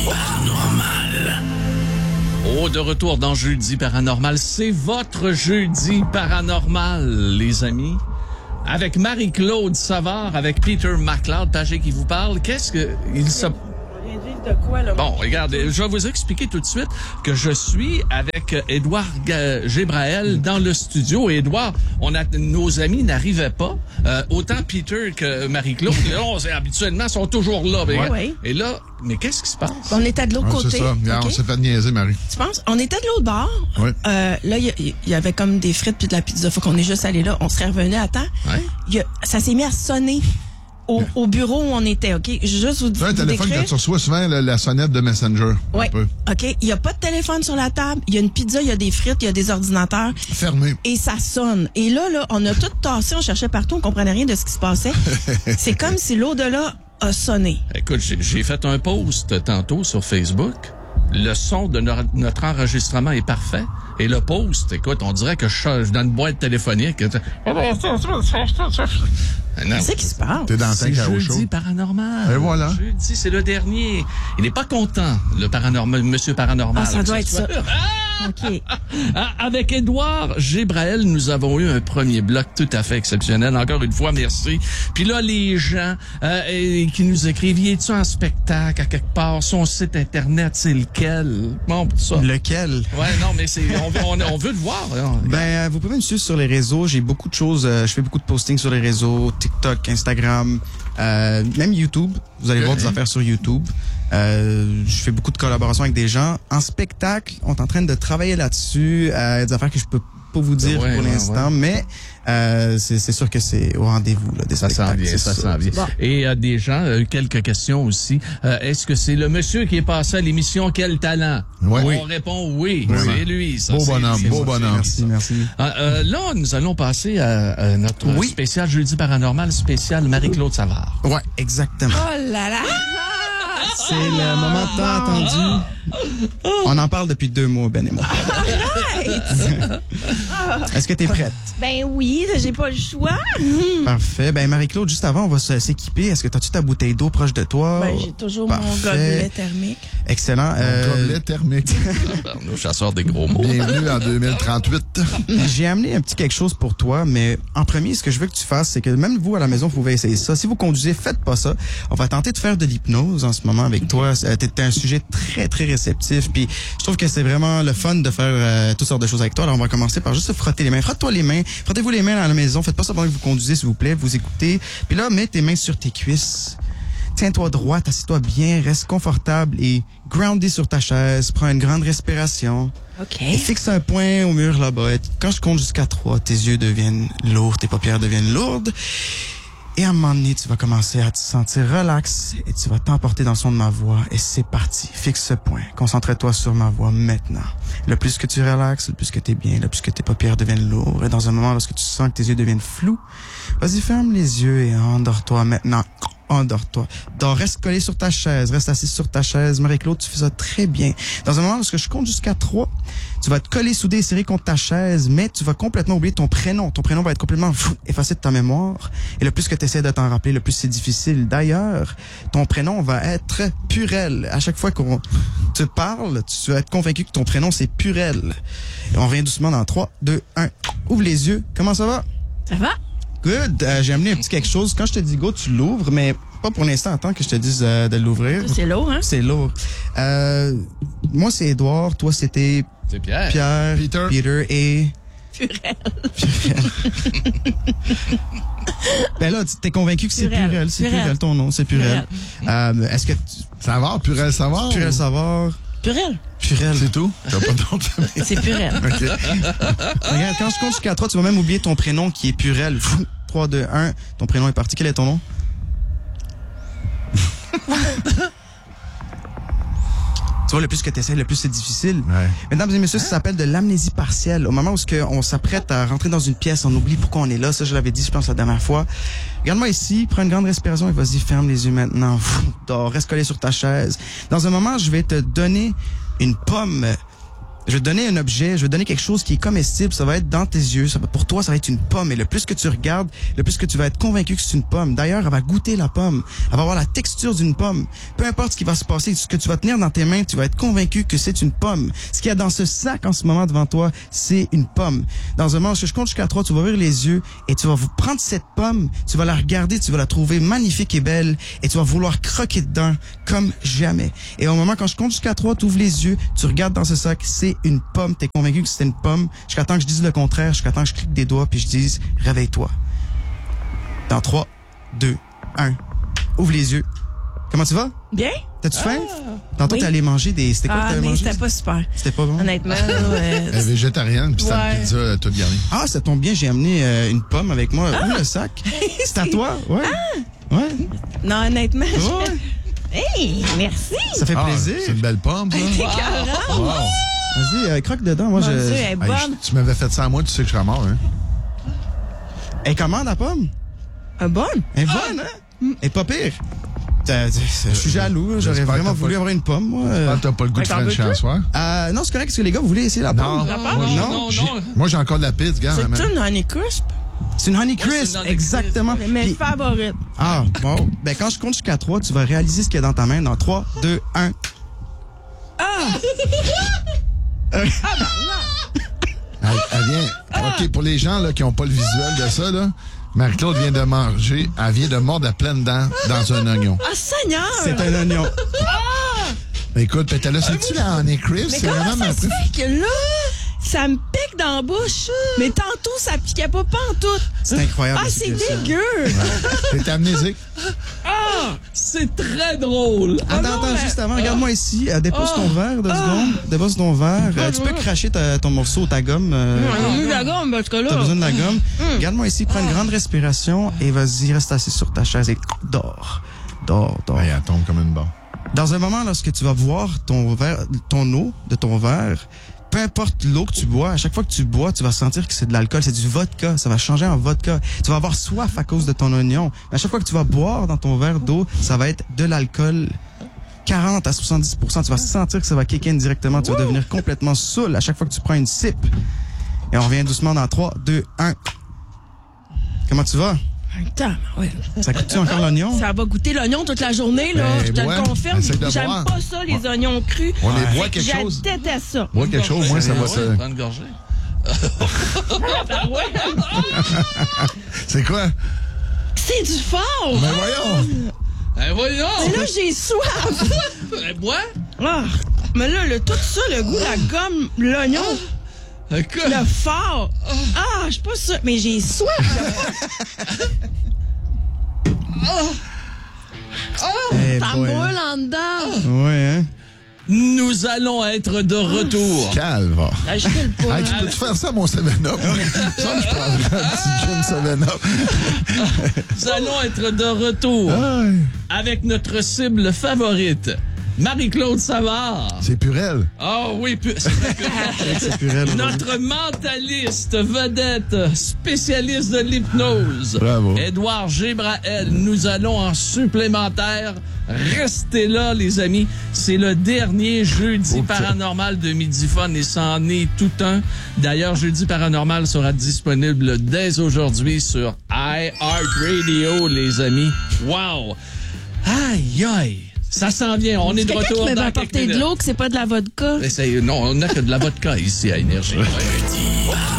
Paranormal. Oh, de retour dans Jeudi Paranormal. C'est votre Jeudi Paranormal, les amis. Avec Marie-Claude Savard, avec Peter McLeod, Pagé qui vous parle. Qu'est-ce que il se... De quoi, là? Bon, regardez, je vais vous expliquer tout de suite que je suis avec Édouard Gébrael dans le studio. Et Édouard, nos amis n'arrivaient pas. Autant Peter que Marie-Claude. Là, habituellement, sont toujours là. Ouais. Oui. Et là, mais qu'est-ce qui se passe? On était de l'autre côté. C'est ça. Regarde, okay. On s'est fait niaiser, Marie. Tu penses? On était de l'autre bord. Oui. Là, il y avait comme des frites puis de la pizza. Faut qu'on est juste allé là. On serait revenu à temps. Ouais. Ça s'est mis à sonner. Au bureau où on était, OK? Juste vous C'est un téléphone que tu reçois souvent, la sonnette de Messenger. Oui. OK. Il n'y a pas de téléphone sur la table. Il y a une pizza, il y a des frites, il y a des ordinateurs. Fermé. Et ça sonne. Et là, on a tout tassé, on cherchait partout, on comprenait rien de ce qui se passait. C'est comme si l'au-delà a sonné. Écoute, j'ai fait un post tantôt sur Facebook. Le son de notre enregistrement est parfait. Et le post, écoute, on dirait que je suis dans une boîte téléphonique. C'est ce qui se passe. T'es dans le tank à eau chaude. Jeudi Paranormal. Et voilà. Jeudi, c'est le dernier. Il n'est pas content, le paranormal, Monsieur Paranormal. Ah, ça doit être ça. OK. Avec Édouard Gébrael, nous avons eu un premier bloc tout à fait exceptionnel. Encore une fois, merci. Puis là, les gens qui nous écrivent, y es-tu en spectacle à quelque part? Son site Internet, c'est lequel? Bon, ça. Lequel? Ouais, non, mais on veut le voir. Là. Ben, vous pouvez me suivre sur les réseaux. J'ai beaucoup de choses. Je fais beaucoup de postings sur les réseaux. TikTok, Instagram, même YouTube. Vous allez voir des affaires sur YouTube. Je fais beaucoup de collaborations avec des gens. En spectacle, on est en train de travailler là-dessus. Des affaires que je peux pas vous dire pour l'instant, mais c'est sûr que c'est au rendez-vous là, des spectacles. Ça s'en vient. Bon. Et des gens, quelques questions aussi. Est-ce que c'est le monsieur qui est passé à l'émission Quel talent? Oui. On répond oui. C'est lui. Ça, beau bonhomme. Merci. Là, nous allons passer à notre spécial Jeudi Paranormal, spécial Marie-Claude Savard. Ouais, exactement. Oh là là! C'est le moment tant attendu. On en parle depuis 2 mois, Ben et moi. Est-ce que t'es prête? Ben oui, j'ai pas le choix. Parfait. Ben Marie-Claude, juste avant, on va s'équiper. Est-ce que t'as-tu ta bouteille d'eau proche de toi? Ben j'ai toujours mon gobelet thermique. Excellent. Gobelet thermique. Nos chasseurs des gros mots. Bienvenue en 2038. J'ai amené un petit quelque chose pour toi, mais en premier, ce que je veux que tu fasses, c'est que même vous, à la maison, vous pouvez essayer ça. Si vous conduisez, faites pas ça. On va tenter de faire de l'hypnose en ce moment avec toi. T'es un sujet très, très réceptif. Puis je trouve que c'est vraiment le fun de faire toutes sortes de choses avec toi. Alors, on va commencer par juste se frotter les mains. Frotte-toi les mains. Frottez-vous les mains à la maison. Faites pas ça pendant que vous conduisez, s'il vous plaît. Vous écoutez. Puis là, mets tes mains sur tes cuisses. Tiens-toi droite, assieds-toi bien, reste confortable et groundé sur ta chaise. Prends une grande respiration. OK. Et fixe un point au mur là-bas. Et quand je compte jusqu'à 3, tes yeux deviennent lourds, tes paupières deviennent lourdes. Et à un moment donné, tu vas commencer à te sentir relax et tu vas t'emporter dans le son de ma voix. Et c'est parti. Fixe ce point. Concentre-toi sur ma voix maintenant. Le plus que tu relaxes, le plus que t'es bien, le plus que tes paupières deviennent lourdes. Et dans un moment, lorsque tu sens que tes yeux deviennent flous, vas-y, ferme les yeux et endors-toi maintenant. Endors-toi. Donc, reste collé sur ta chaise. Reste assis sur ta chaise. Marie-Claude, tu fais ça très bien. Dans un moment, lorsque je compte jusqu'à 3, tu vas te coller, soudé et serré contre ta chaise, mais tu vas complètement oublier ton prénom. Ton prénom va être complètement effacé de ta mémoire. Et le plus que tu essaies de t'en rappeler, le plus c'est difficile. D'ailleurs, ton prénom va être Purel. À chaque fois qu'on te parle, tu vas être convaincu que ton prénom, c'est Purel. Et on revient doucement dans 3, 2, 1. Ouvre les yeux. Comment ça va? Ça va? Good. J'ai amené un petit quelque chose. Quand je te dis go, tu l'ouvres, mais pas pour l'instant. Attends que je te dise de l'ouvrir. C'est lourd, hein? C'est lourd. Moi, c'est Édouard. Toi, c'était C'est Pierre. Peter et... Purel. Ben là, t'es convaincu que c'est Purel. C'est Purel, ton nom. C'est Purel. Est-ce que... Savard, Purel Savard? Purel Savard. Purel. Purel. C'est tout? T'as pas d'autre? C'est Purel. OK. Regarde, quand je compte jusqu'à 3, tu vas même oublier ton prénom qui est Purel. 3, 2, 1. Ton prénom est parti. Quel est ton nom? Tu vois, le plus que tu essaies, le plus c'est difficile. Ouais. Mesdames et messieurs, ça s'appelle de l'amnésie partielle. Au moment où on s'apprête à rentrer dans une pièce, on oublie pourquoi on est là. Ça, je l'avais dit, je pense, la dernière fois. Regarde-moi ici, prends une grande respiration et vas-y, ferme les yeux maintenant. Dors, reste collé sur ta chaise. Dans un moment, je vais te donner une pomme Je vais te donner un objet, je vais te donner quelque chose qui est comestible, ça va être dans tes yeux, pour toi, ça va être une pomme. Et le plus que tu regardes, le plus que tu vas être convaincu que c'est une pomme. D'ailleurs, elle va goûter la pomme, elle va avoir la texture d'une pomme. Peu importe ce qui va se passer, ce que tu vas tenir dans tes mains, tu vas être convaincu que c'est une pomme. Ce qu'il y a dans ce sac en ce moment devant toi, c'est une pomme. Dans un moment, je compte jusqu'à 3, tu vas ouvrir les yeux et tu vas prendre cette pomme, tu vas la regarder, tu vas la trouver magnifique et belle et tu vas vouloir croquer dedans comme jamais. Et au moment, quand je compte jusqu'à 3, tu ouvres les yeux, tu regardes dans ce sac, c'est une pomme, t'es convaincu que c'est une pomme, jusqu'à temps que je dise le contraire, jusqu'à temps que je clique des doigts puis je dise réveille-toi. Dans 3, 2, 1, ouvre les yeux. Comment tu vas? Bien? T'as-tu faim? Tantôt, Oui. t'es allé manger des... C'était quoi que t'avais mais mangé? c'était pas super. C'était pas bon? Honnêtement, Elle est végétarienne, puis c'est Ouais. une pizza toute garnie. Ah, ça tombe bien, j'ai amené une pomme avec moi. Où le sac? C'est à toi? Ouais. Ouais. non, honnêtement. Ouais. Hey, merci! Ça fait Ah, plaisir. c'est une belle pomme, ça. Écœurant. Wow. Vas-y, croque dedans. Moi, Mon je... Dieu, elle est Hey, bonne. tu m'avais fait ça à moi, tu sais que je serais mort, hein? Elle est comment, la pomme? Elle est bonne? Elle est bonne, hein? Elle est pas pire. Je suis jaloux. J'aurais j'espère que vraiment t'as voulu pas- avoir une pomme, moi. Ah, t'as pas le goût de t'en veux French en plus? soir? Non, c'est correct, parce que les gars, vous voulez essayer la pomme? Non. Moi, j'ai encore de la pizza, gars. C'est man. une Honey Crisp? C'est une Honey c'est Crisp, une Honey exactement. C'est mes Puis- favorites. Ah, bon. Ben, quand je compte jusqu'à 3, tu vas réaliser ce qu'il y a dans ta main dans 3, 2, 1. Elle vient. OK, pour les gens là, qui n'ont pas le visuel de ça, là, Marie-Claude vient de manger, elle vient de mordre à pleines dents dans un oignon. Ah, Seigneur! C'est un oignon. Écoute, puis t'as là, c'est-tu la Honey Crisp? Mais C'est comment vraiment ça ma se préférée. fait que là, ça me pique dans la bouche? Mais tantôt, ça piquait pas pantoute. C'est incroyable. Ah, de c'est suivre ça. dégueu! T'es amnésique. C'est très drôle. Attends, non, mais- juste avant, regarde-moi ici. Dépose ton verre, 2 secondes. Dépose ton verre. Tu peux cracher ton morceau ou ta gomme. On a mis la gomme, parce que là. T'as besoin de la gomme. Regarde-moi ici, prends une grande respiration et vas-y, reste assis sur ta chaise et dors. Dors. Ouais, elle tombe comme une barre. Dans un moment, lorsque tu vas boire ton eau de ton verre, peu importe l'eau que tu bois, à chaque fois que tu bois, tu vas sentir que c'est de l'alcool, c'est du vodka, ça va changer en vodka. Tu vas avoir soif à cause de ton oignon. Mais à chaque fois que tu vas boire dans ton verre d'eau, ça va être de l'alcool. 40 à 70%, tu vas sentir que ça va kick in directement, tu vas devenir complètement saoul à chaque fois que tu prends une sip. Et on revient doucement dans 3, 2, 1. Comment tu vas? Attends, ouais. Ça coûte-tu encore l'oignon? Ça va goûter l'oignon toute la journée, là. Ben, je te ouais. le confirme. Essaye de J'aime boire. pas ça, les oignons crus. On les boit quelque Je chose. déteste ça. Bois quelque chose, moi, ça va se... Prends une gorgée. C'est quoi? C'est du fort! Ben voyons! Ben voyons. Et là, j'ai soif! Ben, bois. Ah, mais là, tout ça, le goût, la gomme, l'oignon, Écoute. le fort. Ah, je suis pas sûre, mais j'ai soif. Eh Ça boy, me hein. brûle en dedans. Ouais, hein? Nous allons être de retour. Calme. Ah, je file pas. Hey, tu peux-tu faire ça à mon 7-Up? Ça, je prendrais un petit gin 7-Up. Nous allons être de retour avec notre cible favorite, Marie-Claude Savard. C'est Purel. Ah oui, C'est purée, là. notre mentaliste, vedette, spécialiste de l'hypnose, Bravo. Édouard Gébrael. Nous allons en supplémentaire. Restez là, les amis. C'est le dernier Jeudi Paranormal de Midi Fun et c'en est tout un. D'ailleurs, Jeudi Paranormal sera disponible dès aujourd'hui sur iHeartRadio, les amis. Wow! Aïe, aïe! Ça s'en vient. On est de Quelqu'un qui retour m'avait dans quelques apporté de minutes. l'eau, que c'est pas de la vodka. Non, on n'a que de la vodka ici à Énergie.